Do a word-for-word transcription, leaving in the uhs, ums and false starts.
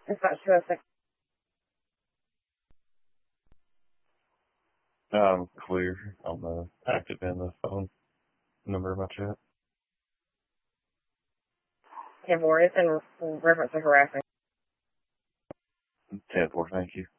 It's not two oh six. Um, clear on the active in the phone number of my chat. ten four, it's in reference to harassing. ten four, thank you.